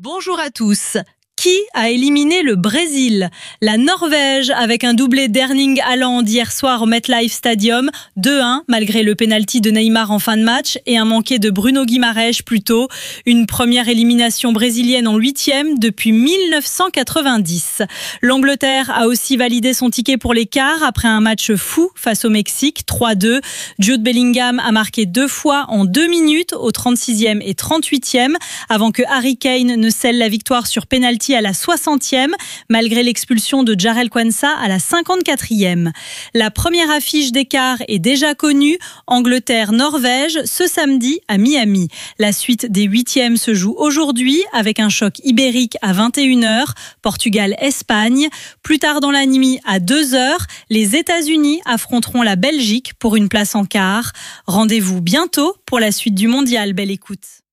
Bonjour à tous. Qui a éliminé le Brésil? La Norvège, avec un doublé d'Erling Haaland hier soir au MetLife Stadium, 2-1 malgré le pénalty de Neymar en fin de match et un manqué de Bruno Guimaraes plus tôt. Une première élimination brésilienne en 8e depuis 1990. L'Angleterre a aussi validé son ticket pour les quarts après un match fou face au Mexique, 3-2. Jude Bellingham a marqué 2 fois en 2 minutes au 36e et 38e avant que Harry Kane ne scelle la victoire sur pénalty à la 60e, malgré l'expulsion de Jarell Quansah à la 54e. La première affiche des quarts est déjà connue, Angleterre-Norvège, ce samedi à Miami. La suite des 8e se joue aujourd'hui avec un choc ibérique à 21h, Portugal-Espagne. Plus tard dans la nuit à 2h, les États-Unis affronteront la Belgique pour une place en quart. Rendez-vous bientôt pour la suite du mondial. Belle écoute.